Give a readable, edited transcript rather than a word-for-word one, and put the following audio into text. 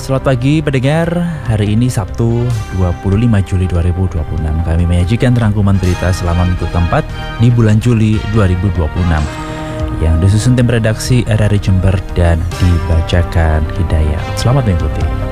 Selamat pagi pendengar, hari ini Sabtu 25 Juli 2026. Kami menyajikan rangkuman berita selama minggu keempat di bulan Juli 2026 yang disusun tim redaksi RRI Jember dan dibacakan Hidayat. Selamat mengikuti.